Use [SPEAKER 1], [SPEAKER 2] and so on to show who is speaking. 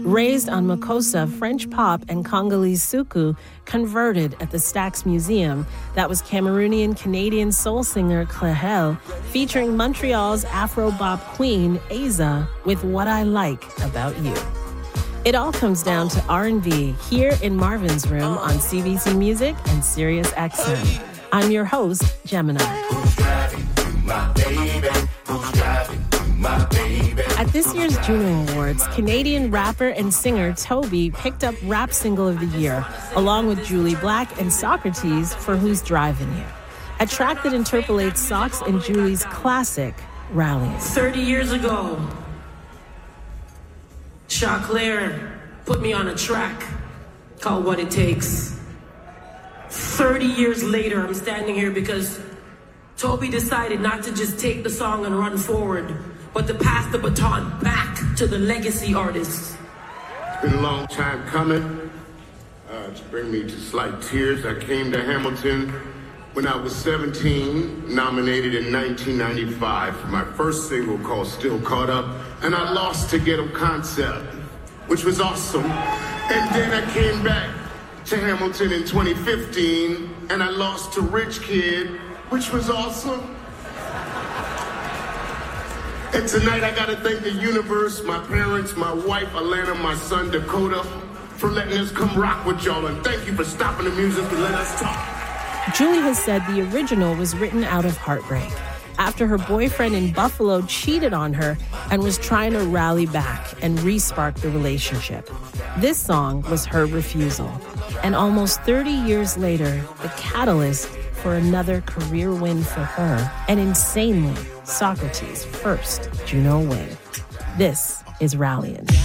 [SPEAKER 1] Raised on Makossa, French pop and Congolese soukous converted at the Stax Museum. That was Cameroonian-Canadian soul singer Clairel featuring Montreal's Afro-bop queen, Aza, with What I Like About You. It all comes down to R&B here in Marvin's Room on CBC Music and Sirius XM. I'm your host, Gemini.
[SPEAKER 2] Who's driving my baby? Who's driving my baby?
[SPEAKER 1] At this year's Juno Awards, Canadian rapper and singer Toby picked up Rap Single of the Year, along with Julie Black and Socrates for Who's Driving You, a track that interpolates Sox and Julie's classic, Rallying.
[SPEAKER 3] 30 years ago, Choclair put me on a track called What It Takes. 30 years later, I'm standing here because Toby decided not to just take the song and run forward, but to pass the baton back to the legacy artists.
[SPEAKER 4] It's been a long time coming. To bring me to slight tears, I came to Hamilton when I was 17, nominated in 1995 for my first single called Still Caught Up, and I lost to Ghetto Concept, which was awesome. And then I came back to Hamilton in 2015, and I lost to Rich Kid, which was awesome. And tonight I gotta thank the universe, my parents, my wife, Alana, my son, Dakota, for letting us come rock with y'all, and thank you for stopping the music and letting us talk.
[SPEAKER 1] Julie has said the original was written out of heartbreak after her boyfriend in Buffalo cheated on her and was trying to rally back and re-spark the relationship. This song was her refusal. And almost 30 years later, the catalyst for another career win for her, and insanely, Socrates' first Juno win. This is Rallying.